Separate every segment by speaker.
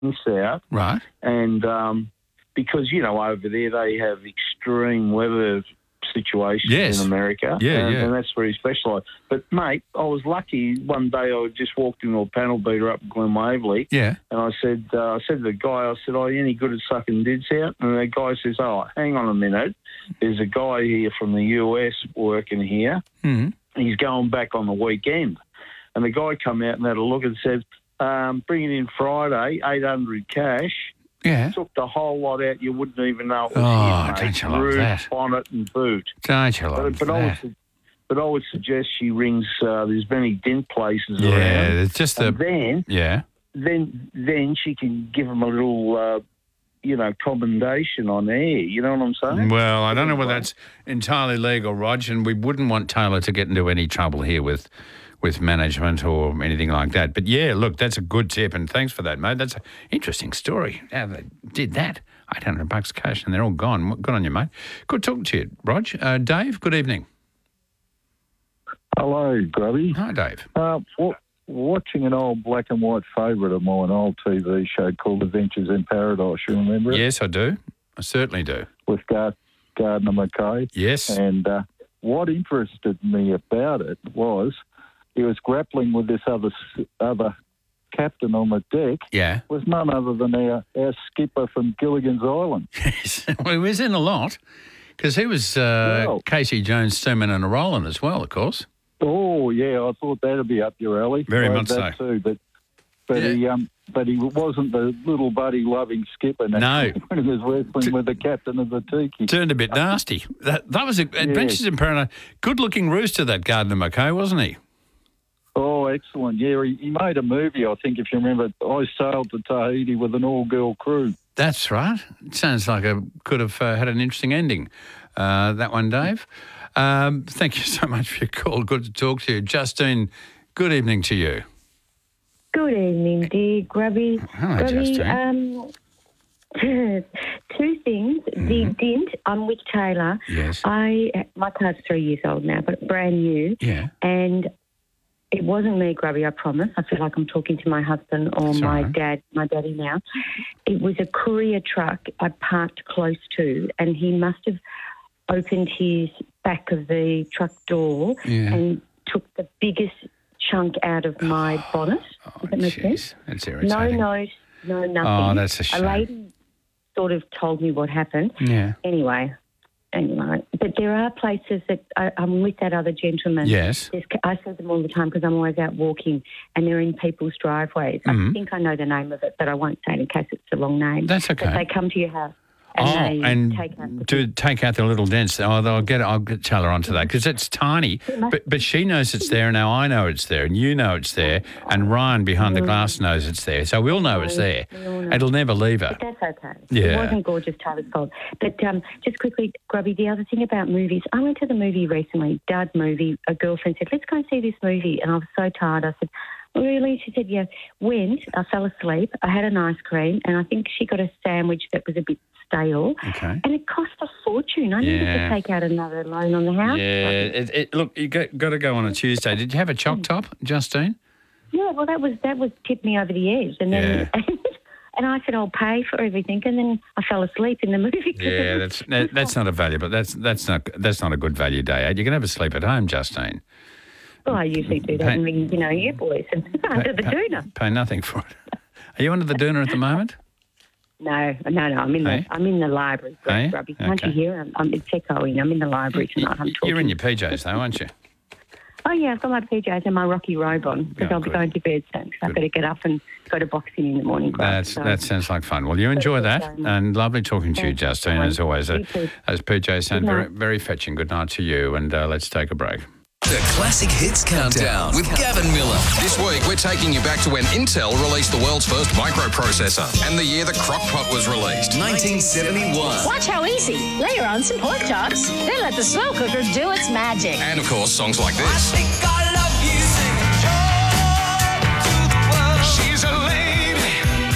Speaker 1: out.
Speaker 2: Right.
Speaker 1: And because, over there they have extreme weather situations in America. And that's where he specialised. But, mate, I was lucky. One day I just walked into a panel beater up in Glen Waverley.
Speaker 2: Yeah.
Speaker 1: And I said to the guy, are you any good at sucking dids out? And the guy says, hang on a minute. There's a guy here from the US working here.
Speaker 2: Mm-hmm.
Speaker 1: He's going back on the weekend. And the guy come out and had a look and said, bring it in Friday, 800 cash.
Speaker 2: Yeah.
Speaker 1: Took the whole lot out. You wouldn't even know it was
Speaker 2: Oh,
Speaker 1: his, mate.
Speaker 2: don't you love
Speaker 1: Roof,
Speaker 2: that?
Speaker 1: bonnet and boot.
Speaker 2: Don't you love that?
Speaker 1: But I would suggest she rings, there's many dint places around.
Speaker 2: Yeah, it's just
Speaker 1: then she can give them a little, commendation on air. You know what I'm saying?
Speaker 2: Well, I don't know whether that's entirely legal, Rog, and we wouldn't want Taylor to get into any trouble here with management or anything like that. But, yeah, look, that's a good tip, and thanks for that, mate. That's an interesting story, how they did that. $800 cash, and they're all gone. Good on you, mate. Good talking to you, Rog. Dave, good evening.
Speaker 3: Hello, Grubby.
Speaker 2: Hi, Dave.
Speaker 3: Watching an old black and white favourite of mine, old TV show called Adventures in Paradise. You remember it?
Speaker 2: Yes, I do. I certainly do.
Speaker 3: With Gardner McKay.
Speaker 2: Yes.
Speaker 3: And what interested me about it was he was grappling with this other captain on the deck.
Speaker 2: Yeah.
Speaker 3: Was none other than our skipper from Gilligan's Island.
Speaker 2: Yes. Well, he was in a lot because he was Casey Jones, Seaman and a Roland as well, of course.
Speaker 3: Oh, yeah, I thought that'd be up your alley.
Speaker 2: Very much so.
Speaker 3: Too, but he wasn't the little buddy-loving skipper.
Speaker 2: No.
Speaker 3: When he was wrestling with the captain of the Tiki.
Speaker 2: Turned a bit nasty. That was Adventures in Paradise. Good-looking rooster, that Gardner McKay, wasn't he?
Speaker 3: Oh, excellent. Yeah, he made a movie, I think, if you remember. I sailed to Tahiti with an all-girl crew.
Speaker 2: That's right. It sounds like it could have had an interesting ending, that one, Dave. Thank you so much for your call. Good to talk to you. Justine, good evening to you.
Speaker 4: Good evening, dear Grubby.
Speaker 2: Hello, Justine.
Speaker 4: Two things.
Speaker 2: Mm-hmm.
Speaker 4: The dint, I'm with Taylor.
Speaker 2: Yes.
Speaker 4: My car's 3 years old now, but brand new.
Speaker 2: Yeah.
Speaker 4: And it wasn't me, Grubby, I promise. I feel like I'm talking to my husband or my daddy now. It was a courier truck I parked close to, and he must have opened his back of the truck door and took the biggest chunk out of my bonnet. Does that make sense?
Speaker 2: That's irritating.
Speaker 4: No, nothing.
Speaker 2: Oh, that's a shame.
Speaker 4: A lady sort of told me what happened.
Speaker 2: Yeah.
Speaker 4: Anyway. But there are places that I'm with that other gentleman.
Speaker 2: Yes.
Speaker 4: I see them all the time because I'm always out walking, and they're in people's driveways. I think I know the name of it, but I won't say it in case it's the wrong name.
Speaker 2: That's okay.
Speaker 4: But they come to your house.
Speaker 2: And
Speaker 4: they
Speaker 2: take out the little dents. I'll get Taylor onto that because it's tiny. But she knows it's there. Now I know it's there, and you know it's there, and Ryan behind the glass knows it's there. So we'll know it's there. It'll never leave her.
Speaker 4: But that's okay.
Speaker 2: Yeah.
Speaker 4: It wasn't gorgeous Taylor's fault. But just quickly, Grubby, the other thing about movies, I went to the movie recently, Dud movie. A girlfriend said, let's go and see this movie. And I was so tired. I said, really? She said, yeah. Went. I fell asleep. I had an ice cream, and I think she got a sandwich that was a bit stale.
Speaker 2: Okay.
Speaker 4: And it cost a fortune. I needed to take out another loan on the house.
Speaker 2: Yeah. Look, you got to go on a Tuesday. Did you have a choc top, Justine?
Speaker 4: Yeah, well, that was tipped me over the edge. And then and I said, I'll pay for everything. And then I fell asleep in the movie.
Speaker 2: Yeah, that's not a value, but that's not a good value day. You can have a sleep at home, Justine.
Speaker 4: Well, I usually do that and ring, you boys under the doona.
Speaker 2: Pay nothing for it. Are you under the doona at the moment?
Speaker 4: No. I'm in the library. Grubby. Can't you hear? It's echoing. I'm in the library tonight. I'm talking.
Speaker 2: You're in your PJs though, aren't you?
Speaker 4: Oh yeah, I've got my PJs and my Rocky robe on because I'll be going to bed soon. So I've got to get up and go to boxing in the morning.
Speaker 2: That sounds like fun. Well, you enjoy that, and lovely talking to you, Justine, as always. Those PJs sound very, very fetching. Good night to you, and let's take a break.
Speaker 5: The Classic Hits Countdown with Gavin Miller.
Speaker 6: This week, we're taking you back to when Intel released the world's first microprocessor and the year the Crock-Pot was released.
Speaker 5: 1971.
Speaker 7: Watch how easy. Layer on some pork chops, then let the slow cooker do its magic.
Speaker 6: And, of course, songs like this.
Speaker 8: I think I love you. She's a lady.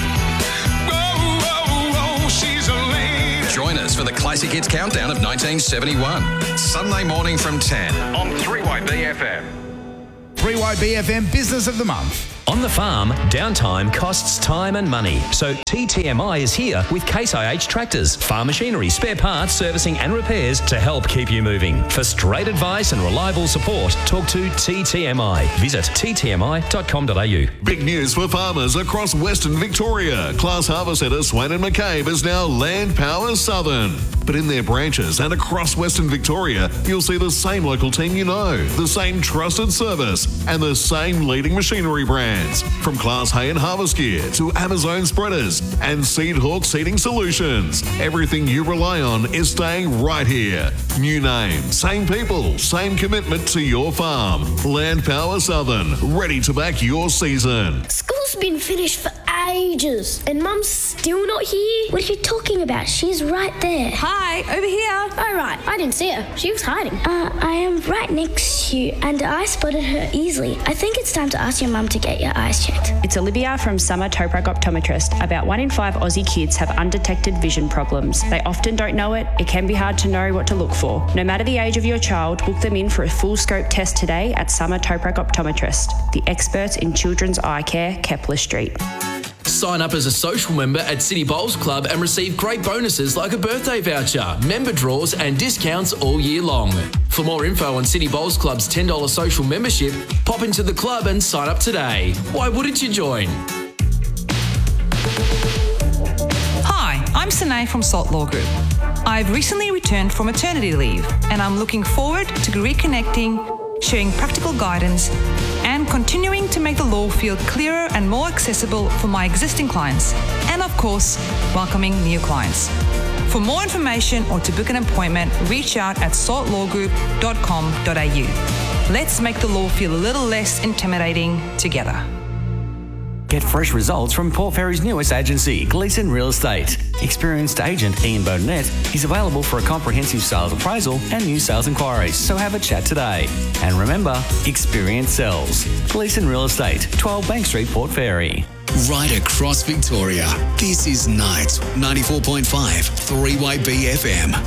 Speaker 8: Whoa, she's a lady.
Speaker 6: Join us for the Classic Hits Countdown of 1971. Sunday morning from 10 on 3YB FM.
Speaker 9: 3YB FM Business of the Month. On the farm, downtime costs time and money. So TTMI is here with Case IH tractors, farm machinery, spare parts, servicing and repairs to help keep you moving. For straight advice and reliable support, talk to TTMI. Visit ttmi.com.au.
Speaker 10: Big news for farmers across Western Victoria. Class Harvest Centre Swain and McCabe is now Land Power Southern. But in their branches and across Western Victoria, you'll see the same local team you know, the same trusted service, and the same leading machinery brands. From Class Hay and Harvest Gear to Amazon Spreaders and Seedhawk Seeding Solutions. Everything you rely on is staying right here. New name, same people, same commitment to your farm. Land Power Southern, ready to back your season.
Speaker 11: School's been finished for ages and Mum's still not here. What are you talking about? She's right there.
Speaker 12: Hi, over here.
Speaker 11: Oh, right. I didn't see her. She was hiding. I am right next to you and I spotted her easily. I think it's time to ask your mum to get your eyes checked.
Speaker 12: It's Olivia from Summer Toprak Optometrist. About 1 in 5 Aussie kids have undetected vision problems. They often don't know it. It can be hard to know what to look for. No matter the age of your child, book them in for a full scope test today at Summer Toprak Optometrist, the experts in children's eye care, Kepler Street.
Speaker 13: Sign up as a social member at City Bowls Club and receive great bonuses like a birthday voucher, member draws and discounts all year long. For more info on City Bowls Club's $10 social membership, pop into the club and sign up today. Why wouldn't you join?
Speaker 14: Hi, I'm Sanae from Salt Law Group. I've recently returned from maternity leave and I'm looking forward to reconnecting, sharing practical guidance and continuing to make the law feel clearer and more accessible for my existing clients and, of course, welcoming new clients. For more information or to book an appointment, reach out at saltlawgroup.com.au. Let's make the law feel a little less intimidating together.
Speaker 15: Get fresh results from Port Fairy's newest agency, Gleeson Real Estate. Experienced agent Ian Burnett is available for a comprehensive sales appraisal and new sales inquiries, so have a chat today. And remember, experience sells. Gleeson Real Estate, 12 Bank Street, Port Fairy.
Speaker 5: Right across Victoria, this is Night 94.5 3YB FM.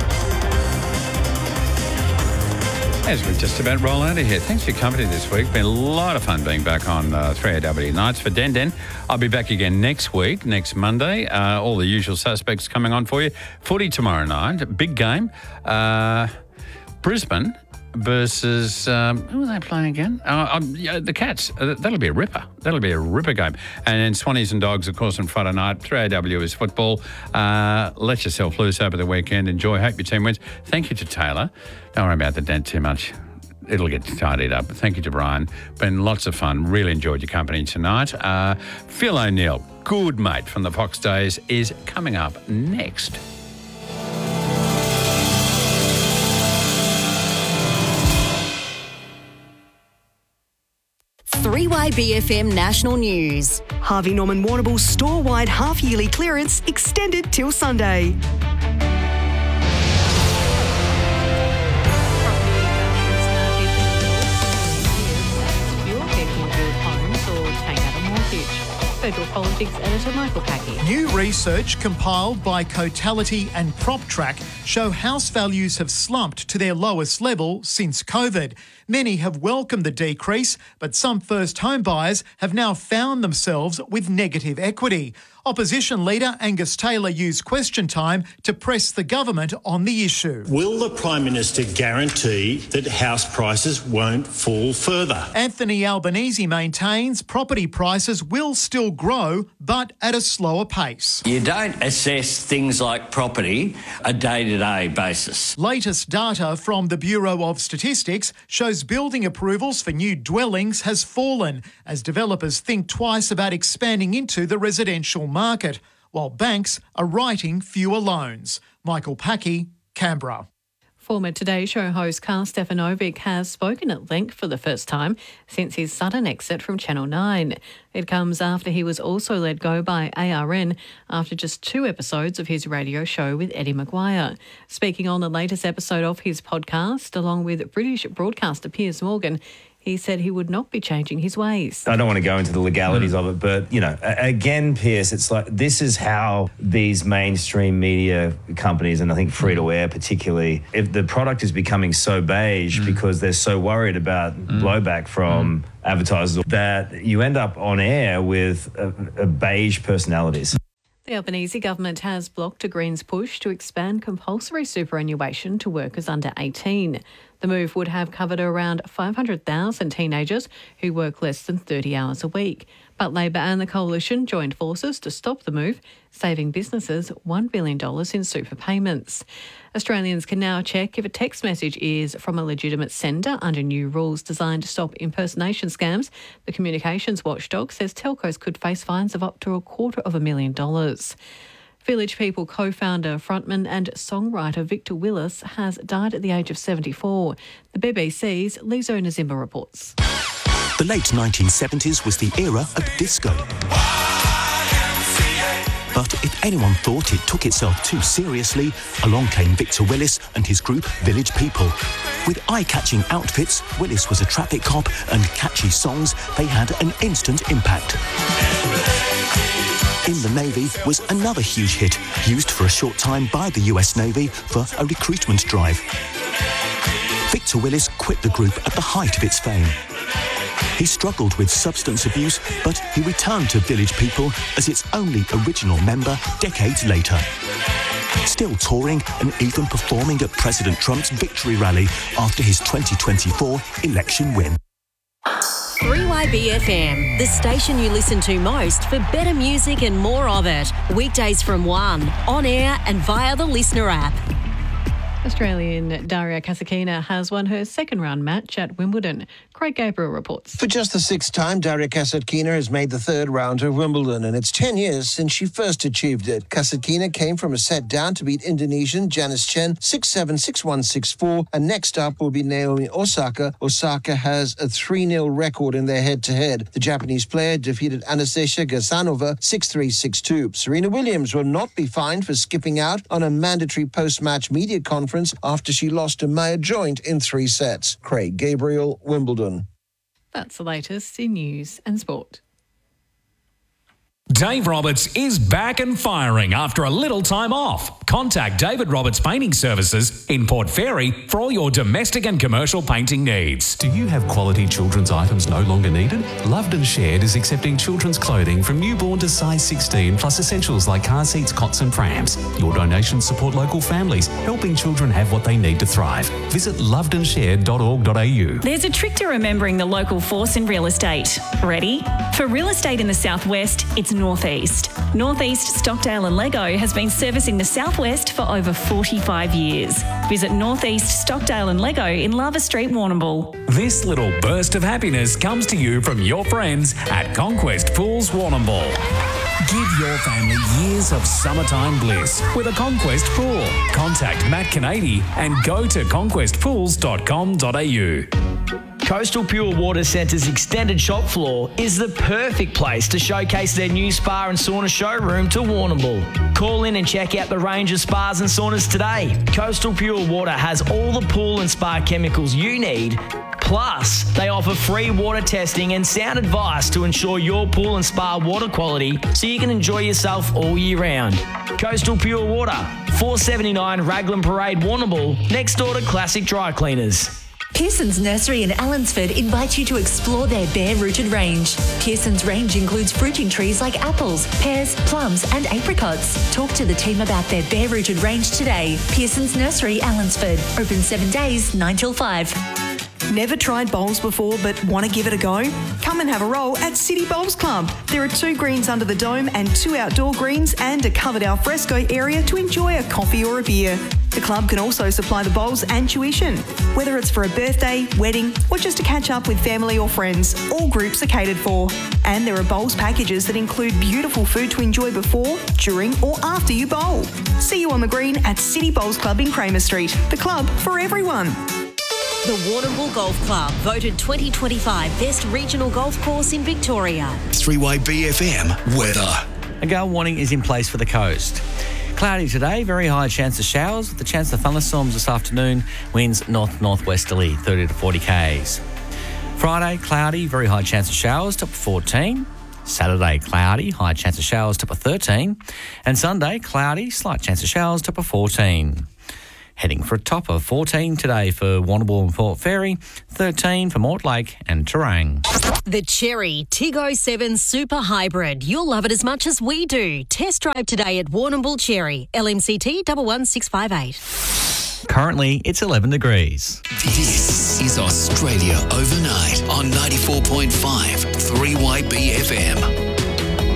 Speaker 2: As we just about roll out of here, thanks for your company this week. Been a lot of fun being back on 3AW Nights for Den. I'll be back again next week, next Monday. All the usual suspects coming on for you. Footy tomorrow night, big game. Brisbane versus, who are they playing again? The Cats. That'll be a ripper. That'll be a ripper game. And then Swannies and Dogs, of course, on Friday night. 3AW is football. Let yourself loose over the weekend. Enjoy. Hope your team wins. Thank you to Taylor. Don't worry about the dent too much. It'll get tidied up. Thank you to Brian. Been lots of fun. Really enjoyed your company tonight. Phil O'Neill, good mate from the Fox days, is coming up next.
Speaker 16: BFM National News. Harvey Norman Warrnambool's store-wide half-yearly clearance extended till Sunday.
Speaker 17: Federal Politics editor Michael Packy.
Speaker 18: New research compiled by Cotality and PropTrack show house values have slumped to their lowest level since COVID. Many have welcomed the decrease, but some first home buyers have now found themselves with negative equity. Opposition leader Angus Taylor used question time to press the government on the issue.
Speaker 19: Will the Prime Minister guarantee that house prices won't fall further?
Speaker 18: Anthony Albanese maintains property prices will still grow, but at a slower pace.
Speaker 20: You don't assess things like property a day-to-day basis.
Speaker 18: Latest data from the Bureau of Statistics shows building approvals for new dwellings has fallen as developers think twice about expanding into the residential market, while banks are writing fewer loans. Michael Packy, Canberra.
Speaker 17: Former Today Show host Carl Stefanovic has spoken at length for the first time since his sudden exit from Channel 9. It comes after he was also let go by ARN after just 2 episodes of his radio show with Eddie Maguire. Speaking on the latest episode of his podcast, along with British broadcaster Piers Morgan, he said he would not be changing his ways.
Speaker 21: I don't want to go into the legalities of it, but, again, Pierce, it's like this is how these mainstream media companies, and I think free-to-air particularly, if the product is becoming so beige because they're so worried about blowback from advertisers that you end up on air with beige personalities.
Speaker 17: The Albanese government has blocked a Greens push to expand compulsory superannuation to workers under 18. The move would have covered around 500,000 teenagers who work less than 30 hours a week. But Labor and the Coalition joined forces to stop the move, saving businesses $1 billion in super payments. Australians can now check if a text message is from a legitimate sender under new rules designed to stop impersonation scams. The communications watchdog says telcos could face fines of up to $250,000. Village People co-founder, frontman and songwriter Victor Willis has died at the age of 74. The BBC's Lizo Nazimba reports.
Speaker 22: The late 1970s was the era of disco. But if anyone thought it took itself too seriously, along came Victor Willis and his group Village People. With eye-catching outfits, Willis was a traffic cop, and catchy songs, they had an instant impact. In the Navy was another huge hit, used for a short time by the US Navy for a recruitment drive. Victor Willis quit the group at the height of its fame. He struggled with substance abuse, but he returned to Village People as its only original member decades later. Still touring and even performing at President Trump's victory rally after his 2024 election win.
Speaker 16: 3YBFM, the station you listen to most for better music and more of it. Weekdays from 1, on air and via the Listener app.
Speaker 17: Australian Daria Kasatkina has won her second round match at Wimbledon. Craig Gabriel reports.
Speaker 23: For just the sixth time, Daria Kasatkina has made the third round of Wimbledon, and it's 10 years since she first achieved it. Kasatkina came from a set down to beat Indonesian Janice Chen 6-7, 6-1, 6-4, and next up will be Naomi Osaka. Osaka has a 3-0 record in their head-to-head. The Japanese player defeated Anastasia Gasanova 6-3, 6-2. Serena Williams will not be fined for skipping out on a mandatory post-match media conference after she lost to Maya Joint in 3 sets. Craig Gabriel, Wimbledon.
Speaker 17: That's the latest in news and sport.
Speaker 24: Dave Roberts is back and firing after a little time off. Contact David Roberts Painting Services in Port Fairy for all your domestic and commercial painting needs.
Speaker 25: Do you have quality children's items no longer needed? Loved and Shared is accepting children's clothing from newborn to size 16, plus essentials like car seats, cots and prams. Your donations support local families, helping children have what they need to thrive. Visit lovedandshared.org.au.
Speaker 26: There's a trick to remembering the local force in real estate. Ready? For real estate in the southwest, it's Northeast. Northeast Stockdale and Lego has been servicing the southwest for over 45 years. Visit Northeast Stockdale and Lego in Lava Street, Warrnambool.
Speaker 24: This little burst of happiness comes to you from your friends at Conquest Pools, Warrnambool. Give your family years of summertime bliss with a Conquest pool. Contact Matt Canady and go to conquestpools.com.au.
Speaker 27: Coastal Pure Water Centre's extended shop floor is the perfect place to showcase their new spa and sauna showroom to Warrnambool. Call in and check out the range of spas and saunas today. Coastal Pure Water has all the pool and spa chemicals you need. Plus, they offer free water testing and sound advice to ensure your pool and spa water quality so you can enjoy yourself all year round. Coastal Pure Water, 479 Raglan Parade, Warrnambool, next door to Classic Dry Cleaners.
Speaker 28: Pearson's Nursery in Allensford invites you to explore their bare-rooted range. Pearson's range includes fruiting trees like apples, pears, plums and apricots. Talk to the team about their bare-rooted range today. Pearson's Nursery, Allensford. Open 7 days, 9 till 5.
Speaker 29: Never tried bowls before but want to give it a go? Come and have a roll at City Bowls Club. There are 2 greens under the dome and 2 outdoor greens and a covered alfresco area to enjoy a coffee or a beer. The club can also supply the bowls and tuition. Whether it's for a birthday, wedding or just to catch up with family or friends, all groups are catered for. And there are bowls packages that include beautiful food to enjoy before, during or after you bowl. See you on the green at City Bowls Club in Kramer Street. The club for everyone.
Speaker 16: The Warrnambool Golf Club, voted 2025 Best Regional Golf Course in Victoria.
Speaker 5: 3YBFM weather.
Speaker 30: A gale warning is in place for the coast. Cloudy today, very high chance of showers with the chance of thunderstorms this afternoon. Winds north-northwesterly, 30 to 40 k's. Friday, cloudy, very high chance of showers, top of 14. Saturday, cloudy, high chance of showers, top of 13. And Sunday, cloudy, slight chance of showers, top of 14. Heading for a top of 14 today for Warrnambool and Port Fairy, 13 for Mortlake and Terang.
Speaker 16: The Cherry Tiggo 7 Super Hybrid. You'll love it as much as we do. Test drive today at Warrnambool Cherry, LMCT 11658.
Speaker 30: Currently, it's 11 degrees.
Speaker 5: This is Australia Overnight on 94.5 3YB FM.